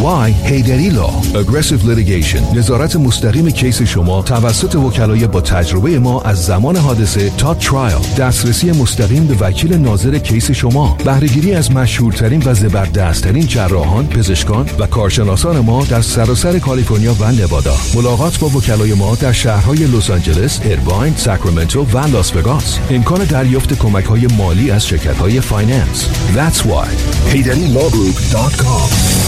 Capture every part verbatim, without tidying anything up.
why هیدری Law. Aggressive litigation. نظارت مستقیم کیس شما توسط وکلای با تجربه ما از زمان حادثه تا ترایل. دسترسی مستقیم به وکیل ناظر کیس شما. بهره‌گیری از مشهورترین و زبردستترین جراحان، پزشکان و کارشناسان ما در سراسر کالیفرنیا و نوادا. ملاقات با وکلای ما در شهرهای لس آنجلس، ایرواین، ساکرامنتو و لاس وگاس. امکان دریافت کمک‌های مالی از شرکت‌های فایننس. That's why هیدری لا گروپ دات کام.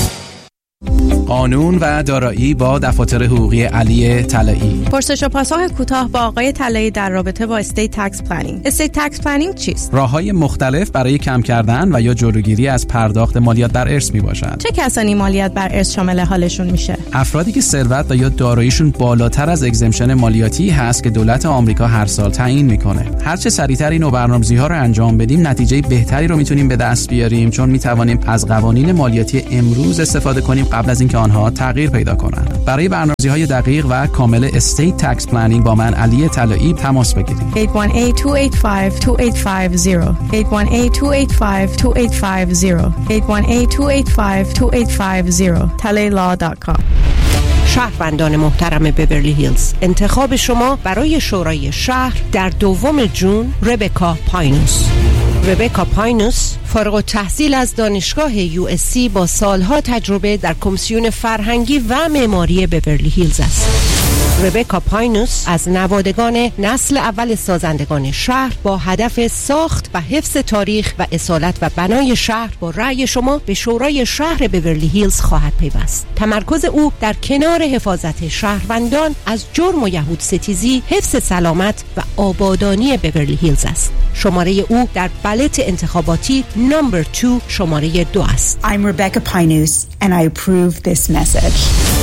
قانون و دارایی با دفاتر حقوقی علی طلایی. پرسش و پاسخ کوتاه با آقای طلایی در رابطه با استیت تکس پلنینگ. استیت تکس پلنینگ چیست؟ راه‌های مختلف برای کم کردن و یا جلوگیری از پرداخت مالیات بر ارث میباشد. چه کسانی مالیات بر ارث شامل حالشون میشه؟ افرادی که ثروت و یا داراییشون بالاتر از اگزمشن مالیاتی هست که دولت آمریکا هر سال تعیین میکنه. هر چه سریعتر این برنامه‌ریزی‌ها رو انجام بدیم، نتیجه بهتری رو میتونیم به دست بیاریم، چون میتوانیم از قوانین مالیاتی امروز استفاده کنیم قبل از اینکه آنها تغییر پیدا کنند. برای برنامه‌ریزی‌های دقیق و کامل استیت تکس پلنینگ با من علی طلایی تماس بگیرید. هشت یک هشت دو هشت پنج دو هشت پنج صفر هشت یک هشت دو هشت پنج دو هشت پنج صفر هشت یک هشت دو هشت پنج دو هشت پنج صفر تلی لا دات کام. شهروندان محترم بیورلی هیلز، انتخاب شما برای شورای شهر در دوم جون ربکا پاینوس. ربکا پاینوس فارغ التحصیل از دانشگاه یو اس سی با سالها تجربه در کمیسیون فرهنگی و معماری بیورلی هیلز است. ربکا پاینوس از نوادگان نسل اول سازندگان شهر با هدف ساخت و حفظ تاریخ و اصالت و بنای شهر با رأی شما به شورای شهر بیورلی هیلز خواهد پیوست. تمرکز او در کنار حفاظت شهروندان از جرم و یهود ستیزی، حفظ سلامت و آبادانی بیورلی هیلز است. شماره او در بلت انتخاباتی نمبر دو شماره دو است. I'm Rebecca Pinus and I approve this message.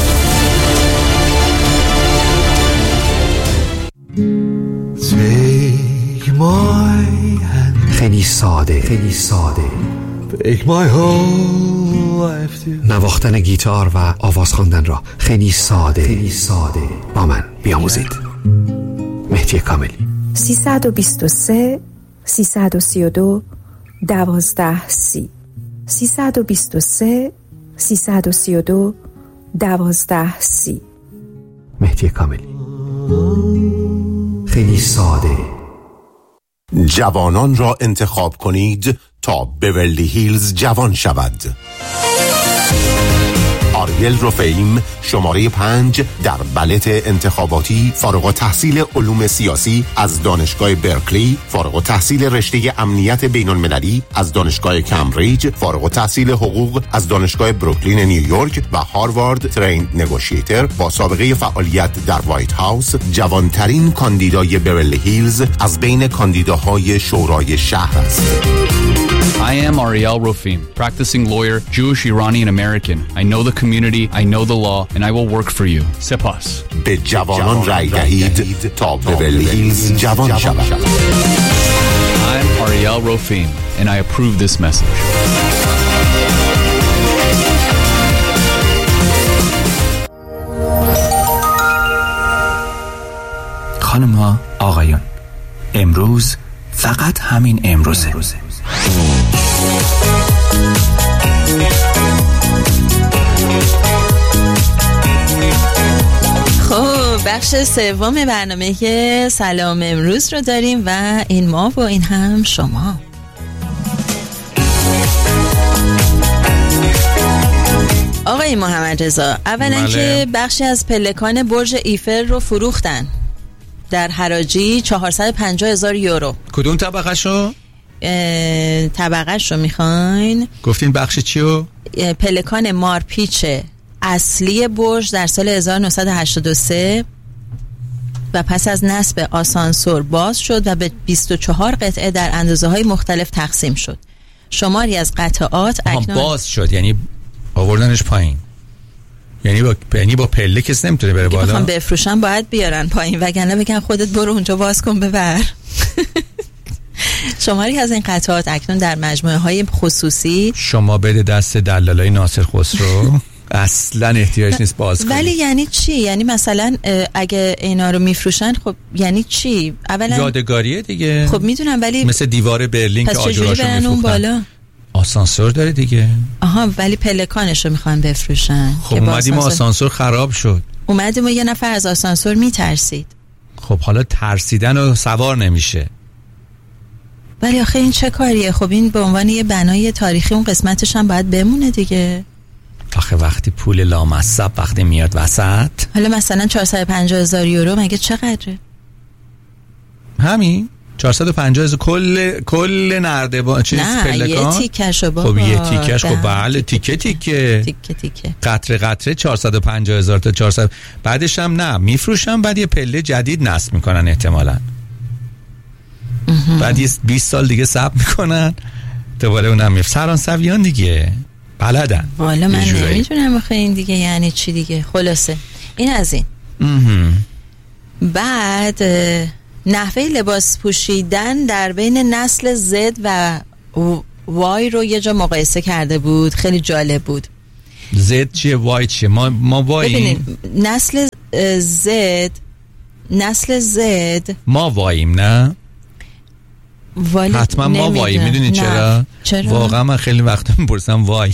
Take my hand. خیلی ساده خیلی ساده Take my whole life to. نواختن گیتار و آواز خواندن را خیلی ساده خیلی ساده با من بیاموزید. مهدی کاملی. سیصد و بیست و سه سیصد و سی و دو دوازده سی سیصد و بیست و سه سیصد و سی و دو دوازده سی. مهدی کاملی. خیلی ساده. جوانان را انتخاب کنید تا بیورلی هیلز جوان شود. آریل رفیم شماره پنج در بلت انتخاباتی، فارغ التحصیل علوم سیاسی از دانشگاه برکلی، فارغ التحصیل رشته امنیت بین المللی از دانشگاه کمبریج، فارغ التحصیل حقوق از دانشگاه بروکلین نیویورک و هاروارد تریند نگوشیتر با سابقه فعالیت در وایت هاوس، جوانترین کاندیدای بیورلی هیلز از بین کاندیداهای شورای شهر است. I am Ariel Rofim, practicing lawyer, Jewish, Iranian American. I know the community, I know the law, and I will work for you. Sepas. به جوانان رای دهید تا بیورلی هیلز جوان شود. I'm Ariel Rofim, and I approve this message. خانم‌ها، آقایان، امروز فقط همین امروزه. خب بخش سوم برنامه که سلام امروز رو داریم و این ما و این هم شما. آقای محمد رضا، اولا که بخشی از پلکان برج ایفل رو فروختن در حراجی چهارصد و پنجاه هزار یورو. کدوم طبقه شو؟ طبقه شو میخواین؟ گفتین بخش چیو؟ پلکان مارپیچ اصلی برج در سال هزار و نهصد و هشتاد و سه و پس از نصب آسانسور باز شد و به بیست و چهار قطعه در اندازه های مختلف تقسیم شد. شماری از قطعات اکنون باز شد، یعنی آوردنش پایین، یعنی با یعنی با پله کس نمیتونه بره بالا. بخوام بفروشن باید بیارن پایین، وگرنه بگن خودت برو اونجا باز کن ببر. شماری از این قطعات اکنون در مجموعه های خصوصی. شما بده دست دلالای ناصر خسرو. اصلا احتیاج نیست باز کنی. ولی یعنی چی؟ یعنی مثلا اگه اینا رو میفروشن خب یعنی چی؟ اولا یادگاریه دیگه. خب میدونم، ولی مثل دیوار برلین که آجراشو میفروختن. بالا آسانسور داره دیگه. آها، ولی پلکانش رو میخوان بفروشن. خب اومدیم آسانسور... آسانسور خراب شد، اومدیم و یه نفر از آسانسور میترسید. خب حالا ترسیدن و سوار نمیشه. ولی آخه این چه کاریه؟ خب این به عنوان یه بنای تاریخی اون قسمتش هم باید بمونه دیگه. آخه وقتی پول لامصب وقتی میاد وسط، حالا مثلا چهارصد و پنجاه هزار یورو مگه چقدره؟ همین چهارصد و پنجاه هزار کل کل نردبان چیز پلکان. نه یه تیکشو بابا. خب یه تیکش خب بله تیکه تیکه تیکه تیکه قطره قطره چهارصد و پنجاه هزار تا چهارصد. بعدش هم نه میفروشن، بعد یه پله جدید نصب میکنن احتمالاً. بعد یه بیست سال دیگه صبر میکنن دوباره اونم میفروشن. سران سویان دیگه بلدن. والا من نمیدونم آخه این دیگه یعنی چی دیگه. خلاصه این از این. بعد نحوه لباس پوشیدن در بین نسل زد و وای رو یه جا مقایسه کرده بود، خیلی جالب بود. زد چیه وای چیه؟ ما ما وای ببینید نسل زد نسل زد ما وایم نه؟ حتما ما وای. میدونی چرا؟ چرا؟ واقعا من خیلی وقتا میپرسم وای.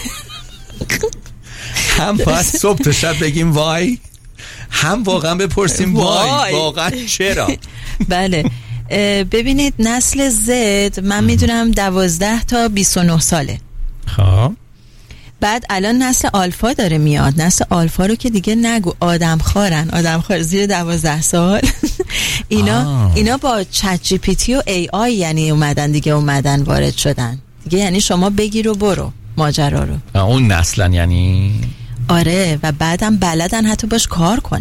هم باید صبح تا شب بگیم وای، هم واقعا بپرسیم وای واقعا چرا. بله ببینید نسل زد من میدونم دوازده تا بیست و نه ساله. خب بعد الان نسل آلفا داره میاد. نسل آلفا رو که دیگه نگو، آدم خارن، آدم خار زیر دوازده سال. اینا آه. اینا با چت جی پی تی و ای آی یعنی اومدن دیگه، اومدن وارد شدن دیگه. یعنی شما بگیر و برو ماجرا رو. اون نسلن یعنی. آره و بعدم بلدن حتی باش کار کنن.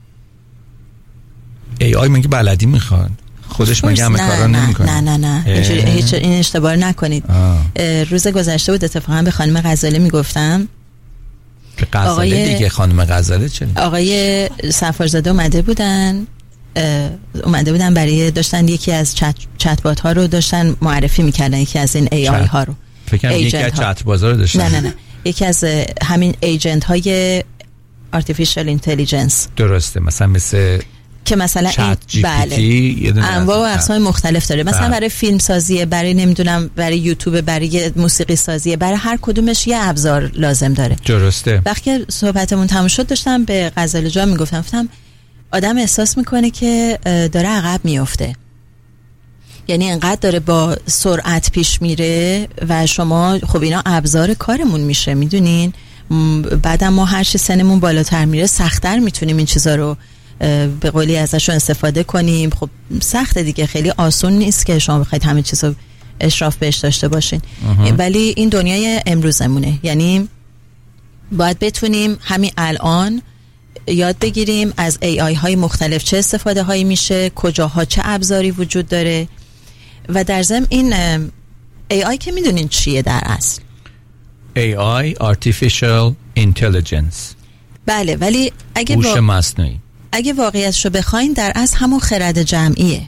ای آی مگه بلدی میخواد؟ خودش مگه همه کارا نمیکنه؟ نه نه نه اینجوری هیچ این اشتباه نکنید. روز گذشته بود اتفاقا به خانم غزاله میگفتم. به غزاله آقای... دیگه خانم غزاله چه؟ آقای سفارزاده اومده بودن اومده بودن برای داشتن یکی از چت چت بات ها رو داشتن معرفی میکردن، یکی از این ای آی ها رو. فکر کنم یکی از چت بازار رو داشتن. نه نه نه یکی از همین ایجنت های artificial intelligence. درسته، مثلا مثل که مثلا چت جی پی تی بله. انواع و اقسام مختلف داره. مثلا بله. برای فیلم سازیه، برای نمیدونم برای یوتیوب، برای موسیقی سازیه، برای هر کدومش یه ابزار لازم داره. درسته. وقتی صحبتمون تموم شد داشتم به غزاله جان میگفتم، گفتم آدم احساس میکنه که داره عقب میفته. یعنی انقدر داره با سرعت پیش میره و شما خب اینا ابزار کارمون میشه میدونین. بعدم ما هر چی سنمون بالاتر میره سخت‌تر میتونیم این چیزا رو به قولی ازشون استفاده کنیم. خب سخته دیگه، خیلی آسون نیست که شما بخواید همه چیزو اشراف بهش داشته باشین. ولی این دنیای امروزمونه، یعنی باید بتونیم همین الان یاد بگیریم از ای آی های مختلف چه استفاده هایی میشه، کجاها چه ابزاری وجود داره. و در ضمن این ای آی که میدونین چیه در اصل؟ ای آی Artificial Intelligence. بله ولی اگه هوش با... مصنوعی اگه واقعیتشو بخواین در اصل همون خرد جمعیه.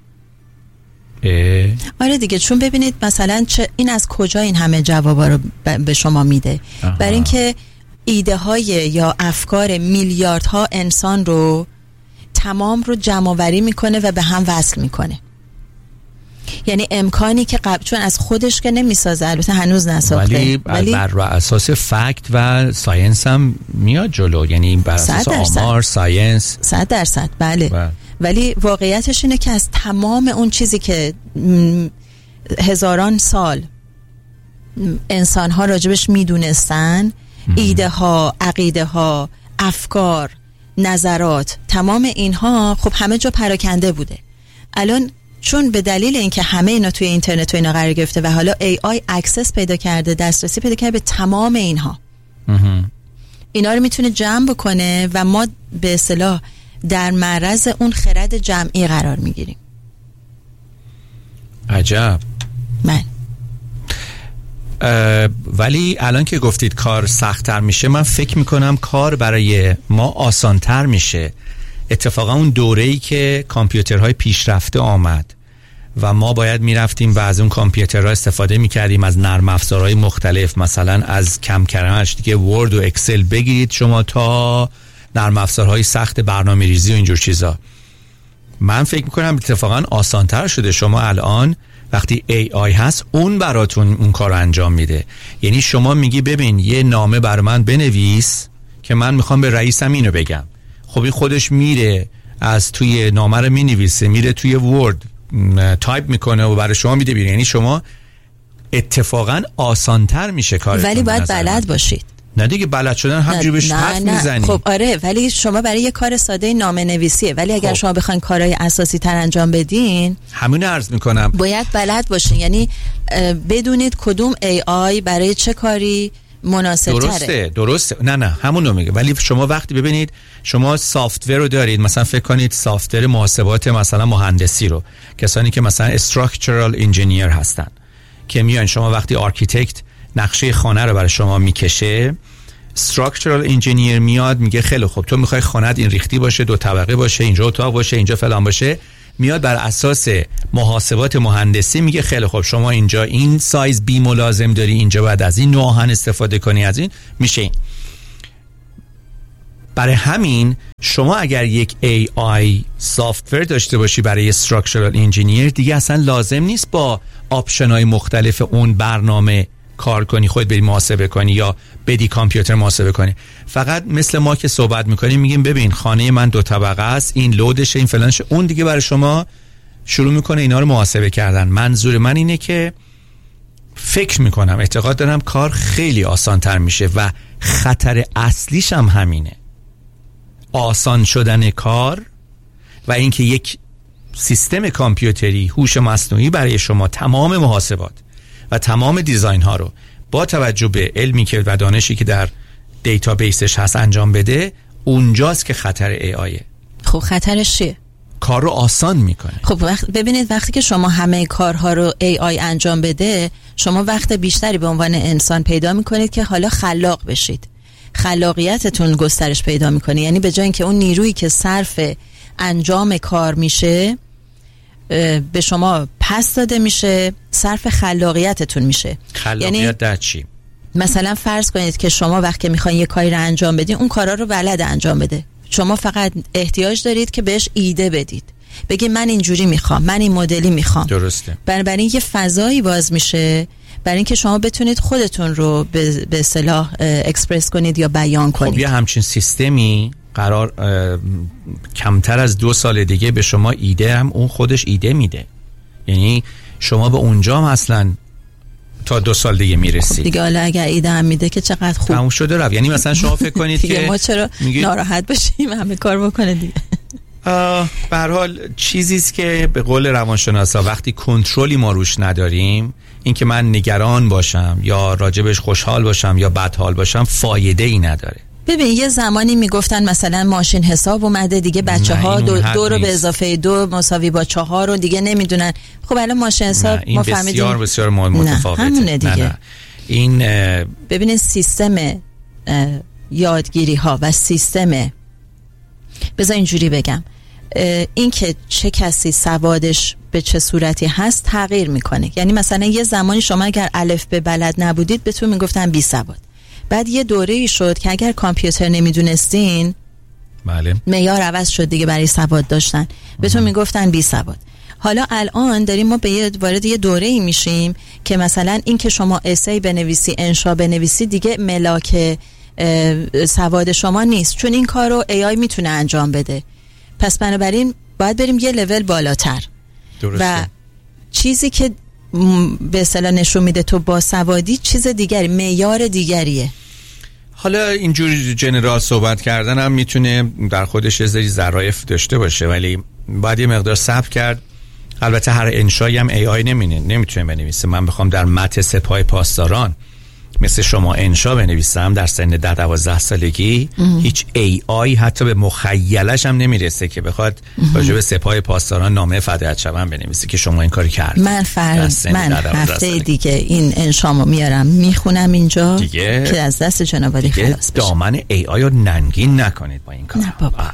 اه. آره دیگه، چون ببینید مثلا چه این از کجا این همه جوابا رو به شما میده؟ برای اینکه ایده های یا افکار میلیاردها انسان رو تمام رو جمع آوری میکنه و به هم وصل میکنه. یعنی امکانی که قبل، چون از خودش که نمیسازه البته هنوز نساخته، ولی, ولی بر اساس فکت و ساینس هم میاد جلو، یعنی بر اساس آمار ساینس صد درصد بله و... ولی واقعیتش اینه که از تمام اون چیزی که هزاران سال انسان ها راجبش میدونستن، ایده ها، عقیده ها، افکار، نظرات، تمام اینها خب همه جا پراکنده بوده. الان چون به دلیل اینکه همه اینا توی اینترنت و اینا قرار گرفته و حالا ای آی اکسس پیدا کرده، دسترسی پیدا کرده به تمام اینها، اینا رو میتونه جمع بکنه و ما به اصطلاح در معرض اون خرد جمعی قرار میگیریم. عجب. من ولی الان که گفتید کار سخت‌تر میشه، من فکر میکنم کار برای ما آسان‌تر میشه. اتفاقا اون دوره‌ای که کامپیوترهای پیشرفته آمد و ما باید میرفتیم و از اون کامپیوترها استفاده میکردیم، از نرم افزارهای مختلف، مثلا از کم کردنش دیگه ورد و اکسل بگیرید شما تا نرم افزارهای سخت برنامه‌ریزی و اینجور چیزا. من فکر میکنم اتفاقا آسان‌تر شده. شما الان وقتی ای آی هست اون براتون اون کار انجام میده. یعنی شما میگی ببین یه نامه بر من بنویس که من میخوام به رئیسم اینو بگم، خب این خودش میره از توی نامه رو مینویسه، میره توی ورد تایپ میکنه و برای شما میده بیرون. یعنی شما اتفاقا آسانتر میشه کارتون. ولی باید بلد باشید. نه دیگه بلد شدن همجوری بهش حرف میزنی. خب آره، ولی شما برای یه کار ساده نامه نویسیه، ولی اگر خب. شما بخواین کارهای اساسی تر انجام بدین، همون عرض میکنم باید بلد باشین. یعنی بدونید کدوم ای آی برای چه کاری مناسب تره. درسته درسته نه نه همونو میگه. ولی شما وقتی ببینید شما سافتور رو دارید، مثلا فکر کنید سافتور محاسبات مثلا مهندسی رو، کسانی که مثلا استراکچرال انجینیر هستن که میان شما وقتی آرکیتکت نقشه خانه رو برای شما میکشه، استراکچرال انجینیر میاد میگه خیلی خوب تو میخوای خانه‌ت این ریختی باشه، دو طبقه باشه، اینجا اتاق باشه، اینجا فلان باشه، میاد بر اساس محاسبات مهندسی میگه خیلی خوب شما اینجا این سایز بیم لازم داری، اینجا باید از این نوع آهن استفاده کنی، از این میشه این. برای همین شما اگر یک ای آی سافتور داشته باشی برای استراکچرال انجینیر، دیگه اصلا لازم نیست با آپشن‌های مختلف اون برنامه کار کنی، خودت بری محاسبه کنی یا بدی کامپیوتر محاسبه کنی. فقط مثل ما که صحبت میکنیم میگیم ببین خانه من دو طبقه است، این لودشه، این فلانشه، اون دیگه برای شما شروع میکنه اینا رو محاسبه کردن. منظور من اینه که فکر میکنم اعتقاد دارم کار خیلی آسان تر میشه و خطر اصلیش هم همینه، آسان شدن کار و اینکه یک سیستم کامپیوتری هوش مصنوعی برای شما تمام محاسبات و تمام دیزاین ها رو با توجه به علمی که و دانشی که در دیتابیسش هست انجام بده، اونجاست که خطر ای آیه. خب خطرش چیه؟ کار رو آسان میکنه. خب وقت ببینید وقتی که شما همه کارها رو ای آی انجام بده، شما وقت بیشتری به عنوان انسان پیدا میکنید که حالا خلاق بشید، خلاقیتتون گسترش پیدا میکنه. یعنی به جای اینکه اون نیرویی که صرف انجام کار میشه به شما پس داده میشه، صرف خلاقیتتون میشه. خلاقیت یعنی در چی؟ مثلا فرض کنید که شما وقتی میخواین یه کاری رو انجام بدین، اون کارا رو بلد انجام بده، شما فقط احتیاج دارید که بهش ایده بدید، بگید من اینجوری میخوام، من این مدلی میخوام. درسته. بنابراین یه فضایی باز میشه برای اینکه شما بتونید خودتون رو به به اصطلاح اکسپرس کنید یا بیان کنید. خب یه همچین سیستمی قرار کمتر از دو سال دیگه به شما ایده هم اون خودش ایده میده. یعنی شما به اونجا هم اصلا تا دو سال دیگه میرسید. خب دیگه حالا اگر ایده هم میده که چقدر خوب. تموم شده رفت. یعنی مثلا شما فکر کنید که ما چرا میگید... ناراحت بشیم همه کار بکنه دیگه. به هر حال چیزی است که به قول روانشناسا وقتی کنترلی ما روش نداریم، این که من نگران باشم یا راجبش خوشحال باشم یا بدحال باشم فایده ای نداره. ببین یه زمانی میگفتن مثلا ماشین حساب اومده دیگه، بچه ها دو, دو رو به اضافه دو مساوی با چهار رو دیگه نمیدونن. خب الان ماشین حساب ما فهمیدیم بسیار بسیار متفاوته. همونه دیگه. نه نه. این ببینید سیستم یادگیری ها و سیستم، بذار اینجوری بگم، این که چه کسی سوادش به چه صورتی هست تغییر میکنه. یعنی مثلا یه زمانی شما اگر الف به بلد نبودید بهتون میگفتن بی سواد، بعد یه دوره‌ای شد که اگر کامپیوتر نمیدونستین، بله، معیار عوض شد دیگه برای سواد داشتن، بهتون میگفتن بی سواد. حالا الان داریم ما به یه وارد یه دوره‌ای میشیم که مثلا این که شما اسی بنویسی، انشا بنویسی دیگه ملاک سواد شما نیست، چون این کارو ای آی میتونه انجام بده. پس بنابراین باید بریم یه لول بالاتر. درسته. و چیزی که به اصطلاح نشون میده تو با سوادی چیز دیگری، معیار دیگریه. حالا اینجوری جنرال صحبت کردن هم میتونه در خودش یه سری ظرافت داشته باشه، ولی باید یه مقدار صبر کرد. البته هر انشایی هم ای آی نمینه نمیتونه بنویسه. من بخوام در متن سپاه پاسداران مثل شما انشا بنویسم در سن ده دوازده سالگی، هیچ ای آی حتی به مخیلش هم نمیرسه که بخواد راجع به سپاه پاسداران نامه فدایت شوم بنویسه که شما این کاری کرد. من فرض من هفته دیگه این انشامو میارم میخونم اینجا دیگه که از دست جناب عالی خلاص بشه. دامن ای آی رو ننگین نکنید با این کار. نه بابا.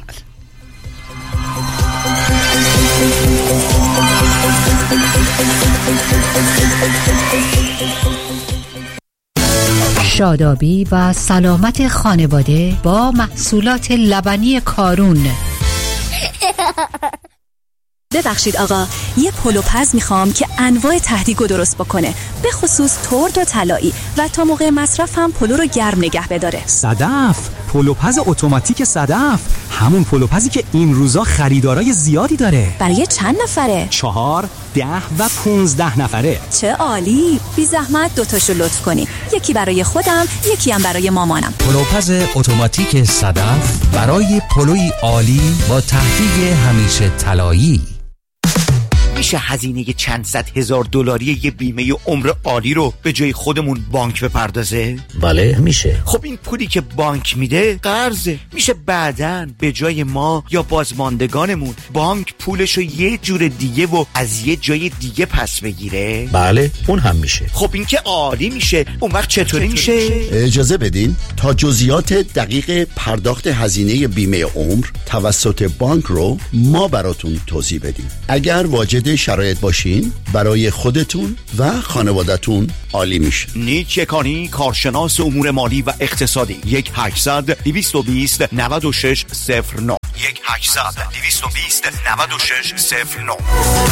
شادابی و سلامت خانواده با محصولات لبنی کارون. ببخشید آقا، یه پلو پز میخوام که انواع ته‌دیگو درست بکنه، به خصوص ترد و طلایی، و تا موقع مصرف هم پلو رو گرم نگه بداره. صدف، پلو پز اتوماتیک صدف، همون پلو پزی که این روزا خریدارای زیادی داره. برای چند نفره؟ چهار، ده و پونزده نفره. چه عالی! بی زحمت دوتاشو لطف کنی، یکی برای خودم، یکی هم برای مامانم. پلو پز اتوماتیک صدف برای پلوی عالی با ته‌دیگ همیشه طلایی. میشه هزینه چند صد هزار دلاری یه بیمه عمر عالی رو به جای خودمون بانک بپردازه؟ بله میشه. خب این پولی که بانک میده قرضه، میشه بعداً به جای ما یا بازماندگانمون بانک پولشو یه جور دیگه و از یه جای دیگه پس بگیره؟ بله اون هم میشه. خب این که عالی میشه. اون وقت چطوری میشه؟ اجازه بدین تا جزئیات دقیق پرداخت هزینه بیمه عمر توسط بانک رو ما براتون توضیح بدیم. اگر واجد شرایط باشین برای خودتون و خانوادتون عالی میشه. نیک یکانی، کارشناس امور مالی و اقتصادی. یک هشتصد دویست و بیست نود و شش صفر نه یک هشتصد دویست و بیست نود و شش صفر نه.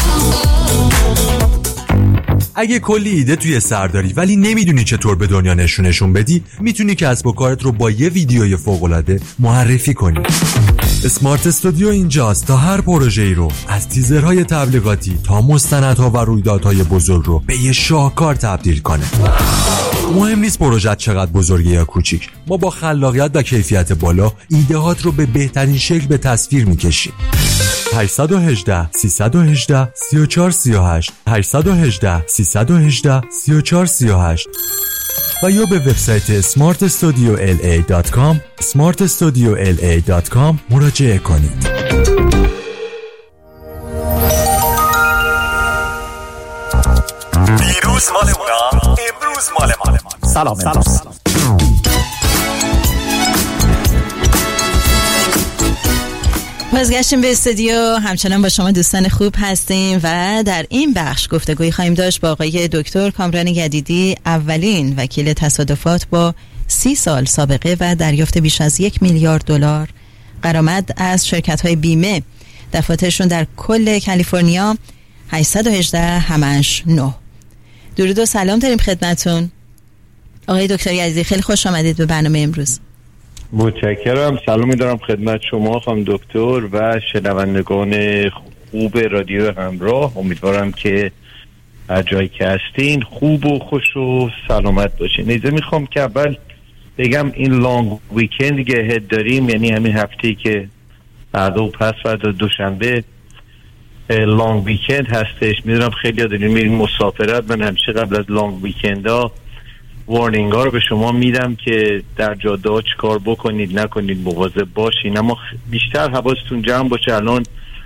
اگه کلی ایده توی سر داری ولی نمیدونی چطور به دنیا نشونشون بدی، میتونی کسب و کارت رو با یه ویدیوی فوق‌العاده معرفی کنی. اسمارت استودیو اینجاست تا هر پروژه‌ای رو از تیزرهای تبلیغاتی تا مستندها و رویدادهای بزرگ رو به یه شاهکار تبدیل کنه. مهم نیست پروژه چقدر بزرگه یا کوچیک، ما با خلاقیت و کیفیت بالا ایده‌هات رو به بهترین شکل به تصویر میکشیم. هشت یک هشت سه یک هشت سه چهار سه هشت هشت یک هشت سه یک هشت سه چهار سه هشت و یا به وبسایت اسمارت استودیو ال ای دات کام اسمارت استودیو ال ای دات کام مراجعه کنید. دیروز مال مونا، امروز مال مال مال. سلام سلام, سلام. بازگشتیم به استودیو، همچنان با شما دوستان خوب هستیم و در این بخش گفتگوی خواهیم داشت با آقای دکتر کامران یدیدی، اولین وکیل تصادفات با سی سال سابقه و دریافت بیش از یک میلیارد دلار غرامت از شرکت‌های بیمه. دفاترشون در کل کالیفرنیا. هشت یک هشت همش نه. درود و سلام داریم خدمتون آقای دکتر یدیدی، خیلی خوش آمدید به برنامه امروز. متشکرم. سلام می‌دارم خدمت شما خانم دکتر و شنوندگان خوب رادیو همراه. امیدوارم که هر جایی که هستین خوب و خوش و سلامت باشین. نیزه میخوام که اول بگم این لانگ ویکندی که هد داریم، یعنی همین هفته‌ای که فردا و پس فردا دوشنبه لانگ ویکند هستش. میدونم خیلی ها داریم میریم مسافرت. من همیشه قبل از لانگ ویکندها وارنینگ ها رو به شما میدم که در جاده ها چی کار بکنید نکنید، مواظب باشین، اما بیشتر حواستون جمع باشه. الان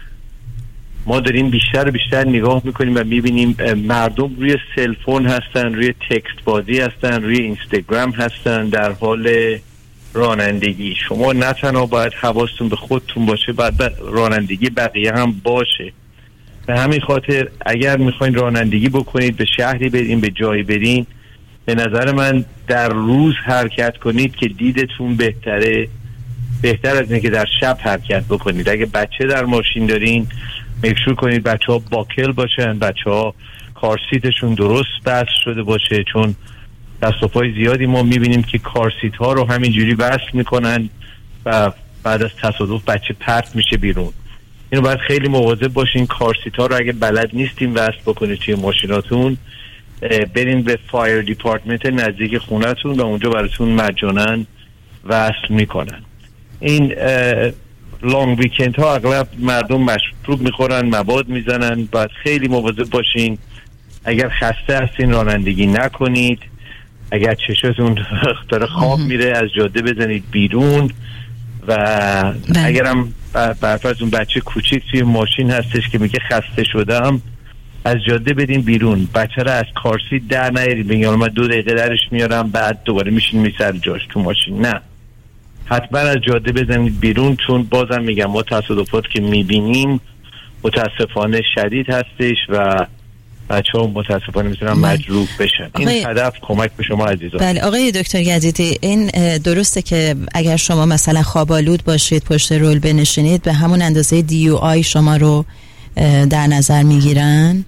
ما داریم بیشتر بیشتر نگاه میکنیم و میبینیم مردم روی سلفون هستن، روی تکست بازی هستن، روی اینستاگرام هستن در حال رانندگی. شما نه تنها باید حواستون به خودتون باشه، باید رانندگی بقیه هم باشه. به همین خاطر اگر میخواین رانندگی بکنید، به شهری برین، به جایی برین، به نظر من در روز حرکت کنید که دیدتون بهتره، بهتر از اینه که در شب حرکت بکنید. اگه بچه در ماشین دارین میکشور کنید بچه ها باکل باشن، بچه ها کارسیتشون درست بست شده باشه، چون دست و پای زیادی ما میبینیم که کارسیت ها رو همینجوری وصل میکنن و بعد از تصادف بچه پرت میشه بیرون. اینو باید خیلی مواظب باشین. کارسیت ها رو اگه بلد نیستین وصل بکنید توی ماشیناتون، برین به فایر دیپارتمنت نزدیک خونتون و اونجا براتون مجانا وصل میکنن. این لانگ ویکند ها اغلب مردم مشروب میخورن، مواد میزنن، باید خیلی مواظب باشین. اگر خسته هستین رانندگی نکنید. اگر چشتون داره خواب میره از جاده بزنید بیرون. و اگرم برفرض اون بچه کوچیک توی ماشین هستش که میگه خسته شدم، از جاده بدین بیرون، بچه را از کارسیت در نیارید بگید من دو دقیقه درش میارم بعد دوباره میشین میسر جاش تو ماشین. نه، حتما از جاده بزنید بیرون، چون بازم میگم ما تصادفات که میبینیم متاسفانه شدید هستش و بچه ها متاسفانه میتونن مجروح بشن. این هدف کمک به شما عزیزان. بله آقای دکتر یدیدی، این درسته که اگر شما مثلا خوابالود باشید پشت رول بنشینید به همون اندازه دی یو آی شما رو در نظر میگیرن؟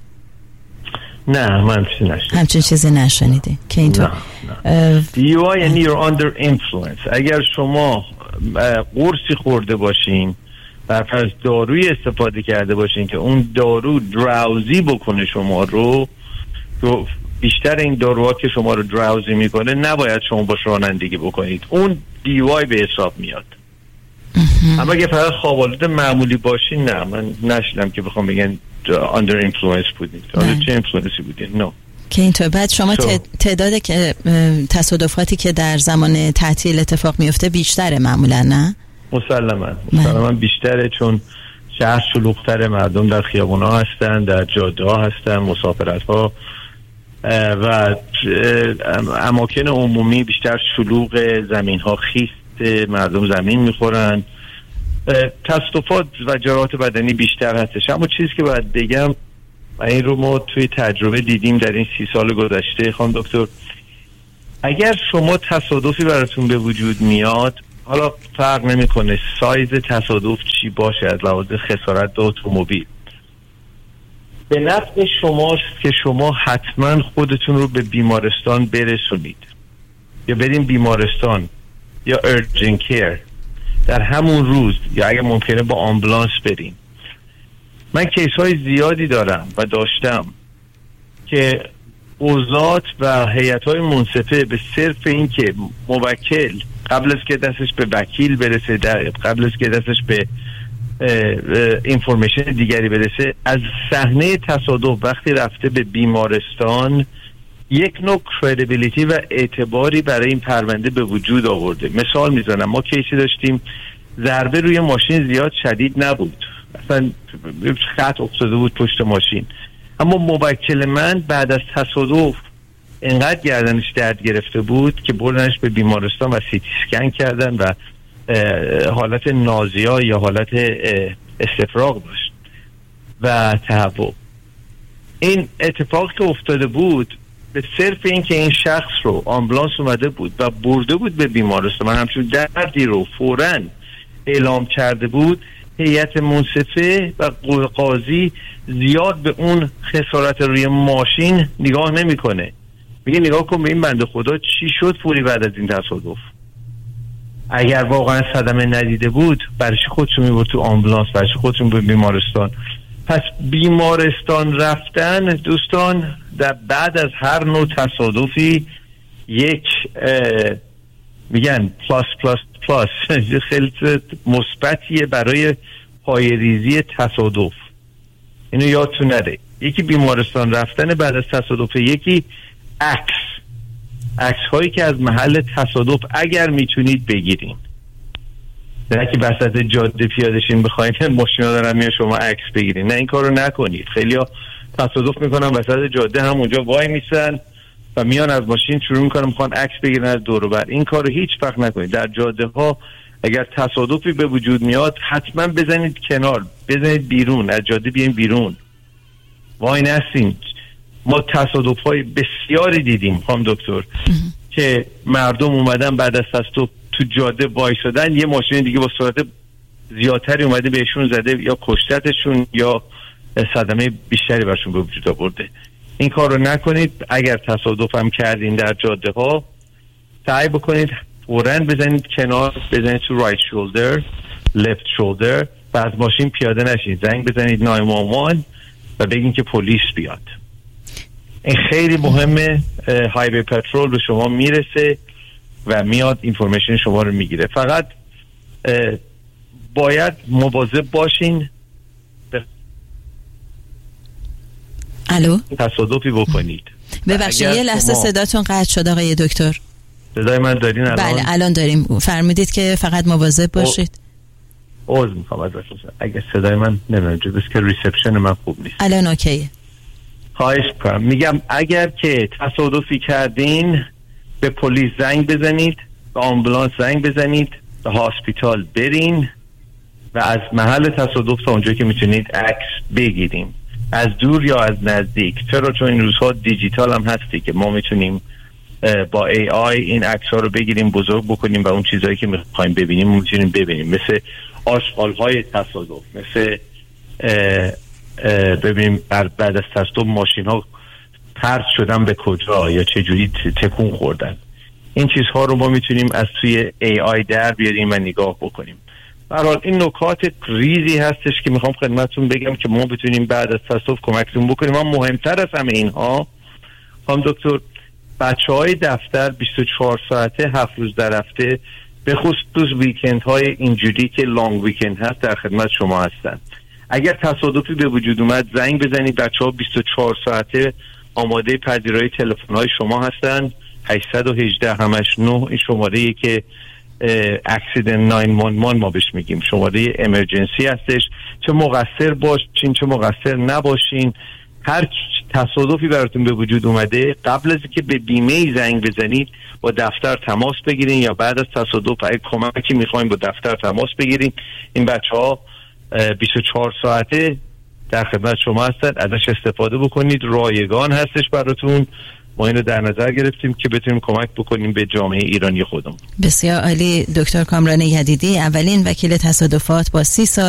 نه من چیزی نشنیدم. همچین چیزی نشنیدی که اینطور دی یو آی یعنی you're under influence. اگر شما قرصی خورده باشین و از داروی استفاده کرده باشین که اون دارو دراوزی بکنه شما رو، بیشتر این داروها که شما رو دراوزی میکنه نباید شما باش رانندگی بکنید، اون دی یو آی به حساب میاد. اما اگه فقط خواب‌آلود معمولی باشین نه، من نشیدم که بخوام بگن under influence بودین. under چه influenceی بودین؟ نه که اینطور. بعد شما so. تعداد که تصادفاتی که در زمان تعطیل اتفاق میفته بیشتره معمولا، نه؟ مسلما مسلما بیشتره، چون شهر شلوغ‌تره، مردم در خیابون‌ها هستن، در جاده‌ها هستن، مسافرت‌ها و اماکن عمومی بیشتر شلوغ، زمین‌ها خیست، مردم زمین می‌خورن، تصادفات و جراحات بدنی بیشتر هستش. اما چیزی که باید بگم و این رو ما توی تجربه دیدیم در این سی سال گذشته خانم دکتر، اگر شما تصادفی براتون به وجود میاد، حالا فرق نمیکنه سایز تصادف چی باشه از لحاظ خسارت اتومبیل، به نفع شماست که شما حتما خودتون رو به بیمارستان برسونید، یا بریم بیمارستان یا urgent care در همون روز، یا اگه ممکنه با آمبولانس بریم. من کیس های زیادی دارم و داشتم که قضات و هیئت های منصفه به صرف این که موکل قبل از که دستش به وکیل برسه، قبل از که دستش به اینفورمیشن دیگری برسه، از صحنه تصادف وقتی رفته به بیمارستان یک نوع کردیبیلیتی و اعتباری برای این پرونده به وجود آورده. مثال میزنم، ما کیسی داشتیم ضربه روی ماشین زیاد شدید نبود، اصلا خط افتاده بود پشت ماشین، اما موکل من بعد از تصادف انقدر گردنش درد گرفته بود که بردنش به بیمارستان و سیتی اسکن کردن و حالت نازیا یا حالت استفراغ داشت و تهوع. این اتفاق که افتاده بود به صرف این که این شخص رو آمبولانس اومده بود و برده بود به بیمارستان، من همچون دردی رو فوراً اعلام کرده بود، هیئت منصفه و قاضی زیاد به اون خسارت روی ماشین نگاه نمیکنه، میگه نگاه کن به این بنده خدا چی شد فوری بعد از این تصادف. اگر واقعا صدمه ندیده بود برای چی خودشون میبرد تو آمبولانس، برای چی خودشون به بیمارستان؟ پس بیمارستان رفتن دوستان در بعد از هر نوع تصادفی یک میگن پلاس پلاس پلاس خیلی مثبتیه برای پایه‌ریزی تصادف. اینو یادتون نره، یکی بیمارستان رفتن بعد از تصادف، یکی عکس عکس هایی که از محل تصادف اگر میتونید بگیرین، نه که وسط جاده پیاده شین بخواید ماشینا دارن میان شما عکس بگیرین، نه این کارو نکنید. خیلیا تصادف میکنن وسط جاده، هم اونجا وای میسن و میان از ماشین شروع میکنن میخوان عکس بگیرن از دور و بر. این کارو هیچ وقت نکنید. در جاده ها اگر تصادفی به وجود میاد حتما بزنید کنار، بزنید بیرون از جاده، بیاین بیرون، وای نسین. ما تصادف های بسیاری دیدیم خانم دکتر که مردم اومدن بعد از تصادف تو جاده وایسادن، یه ماشین دیگه با سرعت زیادتری اومده بهشون زده، یا کشتتشون یا صدمه بیشتری برشون به وجود آورده. این کار رو نکنید. اگر تصادف هم کردین در جاده ها سعی بکنید فوراً بزنید کنار، بزنید تو رایت شولدر، لفت شولدر و از ماشین پیاده نشین، زنگ بزنید نه یک یک و بگین که پلیس بیاد. این خیلی مهمه. هایوی پترول به شما میرسه و میاد اینفورمیشن شما رو میگیره. فقط باید مواظب باشین الو تصادفی بکنید. ببخشید یه لحظه صداتون قطع شد آقای دکتر. صدای من دارین الان؟ بله الان داریم. فرمودید که فقط مواظب باشید. عذر میخوام ازتون اگه صدای من نمیاد بس که ریسپشن من خوب نیست. الان اوکیه. خواهش میکنم. میگم اگر که تصادفی کردین به پلیس زنگ بزنید، به آمبولانس زنگ بزنید، به هاسپیتال برین و از محل تصادف تا اونجایی که میتونید عکس بگیریم، از دور یا از نزدیک. چرا؟ چون این روزها دیجیتال هم هستی که ما میتونیم با ای آی این عکس ها رو بگیریم، بزرگ بکنیم و اون چیزهایی که میخوایم ببینیم میتونیم ببینیم، مثل آشغال های تصادف، مثل ببینیم بعد از تصادف ماشین ها پرت شدن به کجا یا چه جوری تکون خوردن. این چیزها رو ما میتونیم از توی ای آی در بیاریم و نگاه بکنیم. برحال این نکات ریزی هستش که میخوام خدمتتون بگم که ما بتونیم بعد از تصادف کمکتون بکنیم. اما مهمتر از همه اینها خانم دکتر، بچه های دفتر بیست و چهار ساعته هفت روز در هفته به خصوص ویکند های اینجوری که لانگ ویکند هست در خدمت شما هستن. اگر تصادفی به وجود اومد زنگ بزنید، بچه ها بیست و چهار ساعته آماده پذیرایی تلفن های شما هستن. هشت یک هشت همش نه این شماره که اکسیدنت نه یک یک ما بهش میگیم، شماره امرجنسی هستش. چه مقصر باشین چه مقصر نباشین، هر تصادفی براتون به وجود اومده قبل از که به بیمه زنگ بزنید با دفتر تماس بگیرین، یا بعد از تصادف اگه کمکی میخواین با دفتر تماس بگیرین. این بچه ها بیست و چهار ساعته در خدمت شما هستن، ازش استفاده بکنید، رایگان هستش براتون. ما اینو در نظر گرفتیم که بتونیم کمک بکنیم به جامعه ایرانی خودمون. بسیار عالی. دکتر کامران یدیدی، اولین وکیل تصادفات با سی سال